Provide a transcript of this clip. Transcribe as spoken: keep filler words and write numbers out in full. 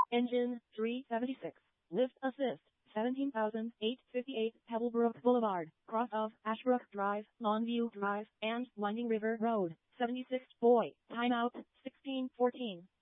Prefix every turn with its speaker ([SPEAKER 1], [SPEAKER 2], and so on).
[SPEAKER 1] Engine three seventy-six. Lift assist. seventeen thousand eight hundred fifty-eight Pebblebrook Boulevard, cross of Ashbrook Drive, Longview Drive, and Winding River Road. seventy-six Boy. Timeout sixteen fourteen.